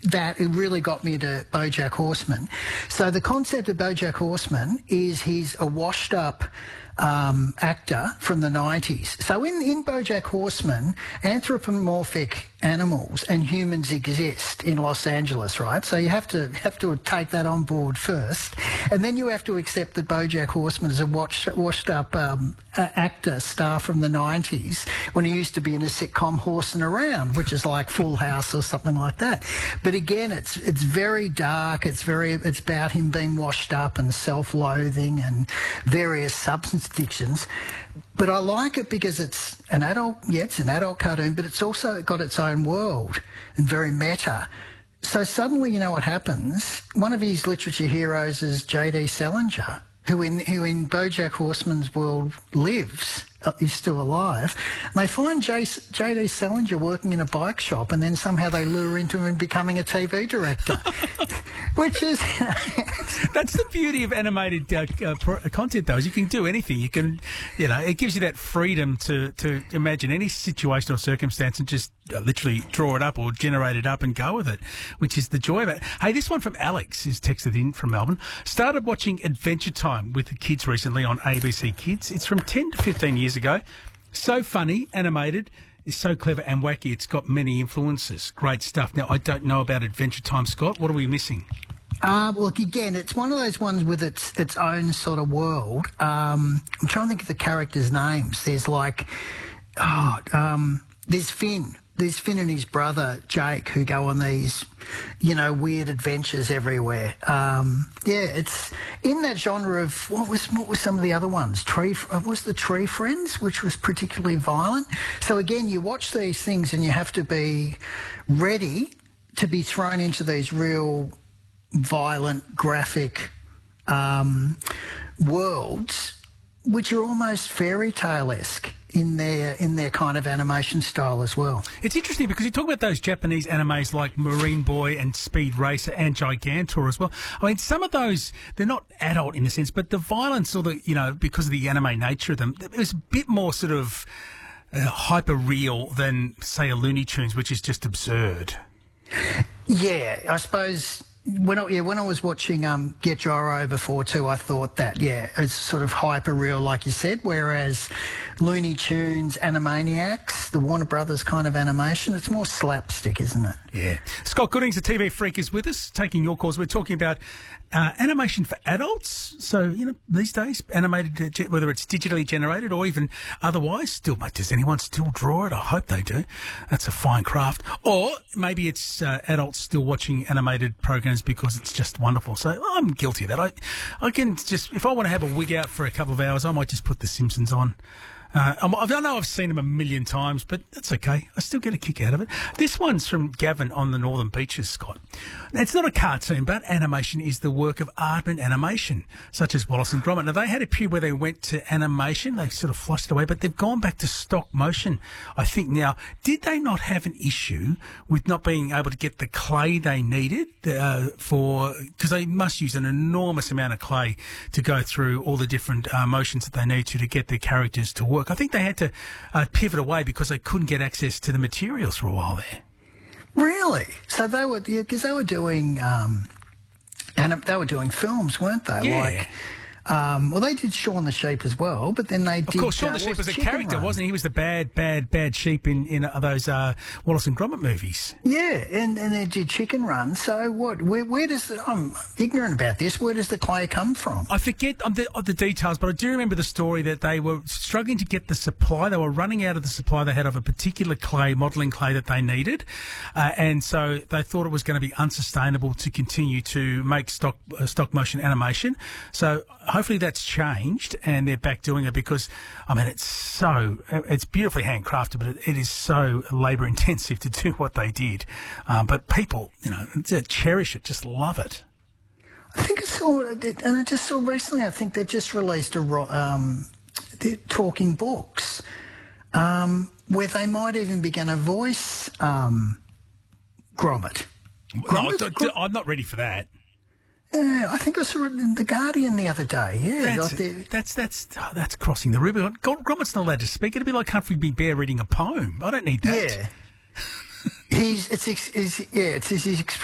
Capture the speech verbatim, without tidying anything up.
that it really got me to BoJack Horseman. So the concept of BoJack Horseman is he's a washed-up um, actor from the nineties. So in, in BoJack Horseman, anthropomorphic animals and humans exist in Los Angeles, right? So you have to have to take that on board first, and then you have to accept that BoJack Horseman is a washed, washed-up um, actor star from the nineties when he used to be in a sitcom Horsing Around, which is like Full House or something like that. But again, it's it's very dark. It's very it's about him being washed up and self-loathing and various substance addictions. But I like it because it's an adult, yeah, it's an adult cartoon, but it's also got its own world and very meta. So suddenly, you know what happens? One of his literature heroes is J D Salinger, who in who in BoJack Horseman's world lives. Uh, he's still alive. And they find J D Salinger working in a bike shop, and then somehow they lure into him becoming a T V director, which is... That's the beauty of animated uh, uh, pro- content, though, is you can do anything. You can, you know, it gives you that freedom to, to imagine any situation or circumstance and just uh, literally draw it up or generate it up and go with it, which is the joy of it. Hey, this one from Alex is texted in from Melbourne. Started watching Adventure Time with the kids recently on A B C Kids. It's from ten to fifteen years ago. So funny, animated, is so clever and wacky. It's got many influences. Great stuff. Now, I don't know about Adventure Time, Scott. What are we missing? Uh, well, look, again, it's one of those ones with its its own sort of world. Um, I'm trying to think of the characters' names. There's like, oh, um, there's Finn. There's Finn and his brother, Jake, who go on these, you know, weird adventures everywhere. Um, yeah, it's in that genre of, what was what were some of the other ones? Tree, was the Tree Friends, which was particularly violent. So again, you watch these things and you have to be ready to be thrown into these real violent, graphic um, worlds, which are almost fairy tale-esque in their in their kind of animation style as well. It's interesting because you talk about those Japanese animes like Marine Boy and Speed Racer and Gigantor as well. I mean, some of those, they're not adult in a sense, but the violence or the, you know, because of the anime nature of them, it was a bit more sort of uh, hyper real than, say, a Looney Tunes, which is just absurd. Yeah, I suppose... When I, yeah, when I was watching um, Get Gyro before too, I thought that, yeah, it's sort of hyper-real, like you said, whereas Looney Tunes, Animaniacs, the Warner Brothers kind of animation, it's more slapstick, isn't it? Yeah. Scott Goodings, the T V Freak, is with us, taking your calls. We're talking about uh, animation for adults. So, you know, these days, animated, uh, whether it's digitally generated or even otherwise, still, mate, does anyone still draw it? I hope they do. That's a fine craft. Or maybe it's uh, adults still watching animated programs because it's just wonderful. So I'm guilty of that. I, I can just, if I want to have a wig out for a couple of hours, I might just put The Simpsons on. Uh, I don't know, I've seen them a million times, but that's okay. I still get a kick out of it. This one's from Gavin on the Northern Beaches, Scott. It's not a cartoon, but animation is the work of art and animation, such as Wallace and Gromit. Now, they had a period where they went to animation. They sort of flushed it away, but they've gone back to stop motion, I think now. Did they not have an issue with not being able to get the clay they needed uh, for... Because they must use an enormous amount of clay to go through all the different uh, motions that they need to to get their characters to work. I think they had to uh, pivot away because they couldn't get access to the materials for a while there. Really? So they were, because yeah, they were doing, um, and they were doing films, weren't they? Yeah. Like, um, well, they did Shaun the Sheep as well, but then they of did... Of course, Shaun uh, the Sheep was a Chicken character, Run. wasn't he? He was the bad, bad, bad sheep in, in uh, those uh, Wallace and Gromit movies. Yeah, and, and they did Chicken Run. So what? Where, where does the... I'm ignorant about this. Where does the clay come from? I forget um, the, uh, the details, but I do remember the story that they were struggling to get the supply. They were running out of the supply they had of a particular clay, modelling clay that they needed. Uh, and so they thought it was going to be unsustainable to continue to make stop, uh, stop motion animation. So hopefully that's changed. And they're back doing it because, I mean, it's so, it's beautifully handcrafted, but it, it is so labour intensive to do what they did. Um, but people, you know, cherish it, just love it. I think it's all, and I just saw recently, I think they just released a, um, they're talking books, um, where they might even be going to voice, um, Gromit. Gromit? No, Gromit? I'm not ready for that. Yeah, I think I saw it in The Guardian the other day. Yeah, that's like that's that's, oh, that's crossing the Rubicon. Gromit's not allowed to speak. It'd be like Humphrey Big Bear reading a poem. I don't need that. Yeah, he's it's, it's yeah it's his